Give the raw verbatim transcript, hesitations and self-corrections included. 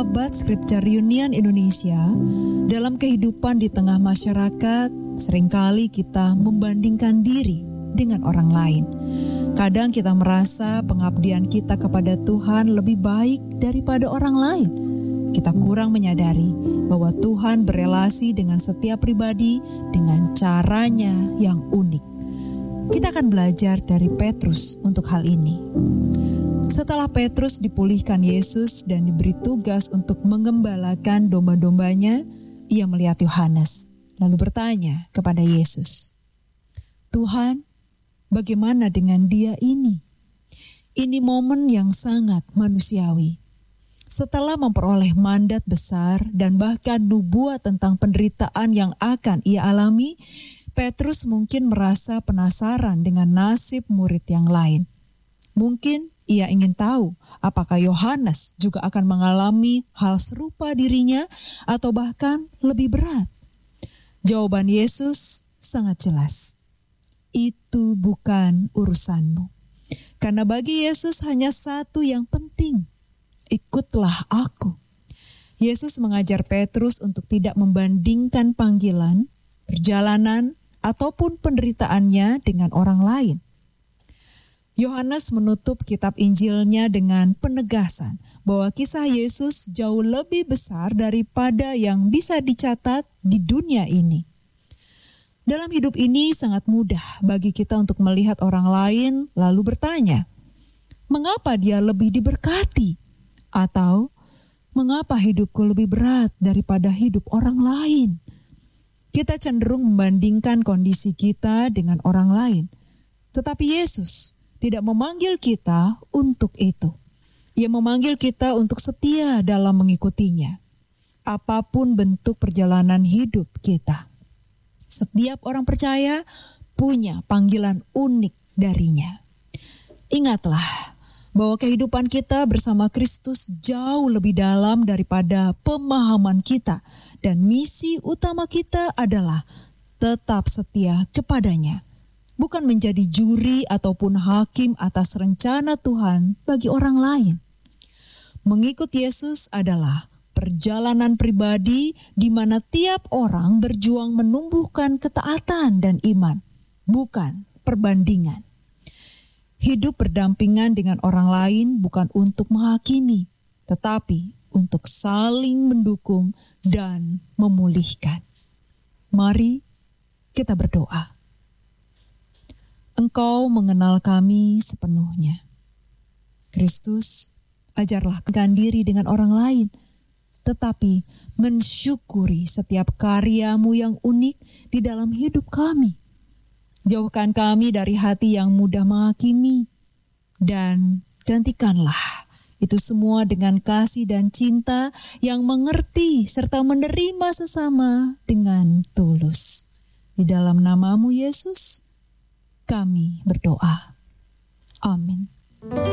Sahabat Scripture Union Indonesia, dalam kehidupan di tengah masyarakat, seringkali kita membandingkan diri dengan orang lain. Kadang kita merasa pengabdian kita kepada Tuhan lebih baik daripada orang lain. Kita kurang menyadari bahwa Tuhan berelasi dengan setiap pribadi dengan caranya yang unik. Kita akan belajar dari Petrus untuk hal ini. Setelah Petrus dipulihkan Yesus dan diberi tugas untuk mengembalakan domba-dombanya, ia melihat Yohanes, lalu bertanya kepada Yesus, "Tuhan, bagaimana dengan dia ini?" Ini momen yang sangat manusiawi. Setelah memperoleh mandat besar dan bahkan nubuat tentang penderitaan yang akan ia alami, Petrus mungkin merasa penasaran dengan nasib murid yang lain. Mungkin ia ingin tahu apakah Yohanes juga akan mengalami hal serupa dirinya atau bahkan lebih berat. Jawaban Yesus sangat jelas. Itu bukan urusanmu. Karena bagi Yesus hanya satu yang penting. Ikutlah aku. Yesus mengajar Petrus untuk tidak membandingkan panggilan, perjalanan, ataupun penderitaannya dengan orang lain. Yohanes menutup kitab Injilnya dengan penegasan bahwa kisah Yesus jauh lebih besar daripada yang bisa dicatat di dunia ini. Dalam hidup ini sangat mudah bagi kita untuk melihat orang lain lalu bertanya, mengapa dia lebih diberkati? Atau, mengapa hidupku lebih berat daripada hidup orang lain? Kita cenderung membandingkan kondisi kita dengan orang lain. Tetapi Yesus tidak memanggil kita untuk itu. Ia memanggil kita untuk setia dalam mengikutinya. Apapun bentuk perjalanan hidup kita. Setiap orang percaya punya panggilan unik darinya. Ingatlah bahwa kehidupan kita bersama Kristus jauh lebih dalam daripada pemahaman kita. Dan misi utama kita adalah tetap setia kepadanya. Bukan menjadi juri ataupun hakim atas rencana Tuhan bagi orang lain. Mengikut Yesus adalah perjalanan pribadi di mana tiap orang berjuang menumbuhkan ketaatan dan iman, bukan perbandingan. Hidup berdampingan dengan orang lain bukan untuk menghakimi, tetapi untuk saling mendukung dan memulihkan. Mari kita berdoa. Engkau mengenal kami sepenuhnya. Kristus, ajarlah kan diri dengan orang lain, tetapi mensyukuri setiap karya-Mu yang unik di dalam hidup kami. Jauhkan kami dari hati yang mudah menghakimi, dan gantikanlah itu semua dengan kasih dan cinta yang mengerti serta menerima sesama dengan tulus. Di dalam nama-Mu Yesus, kami berdoa. Amin.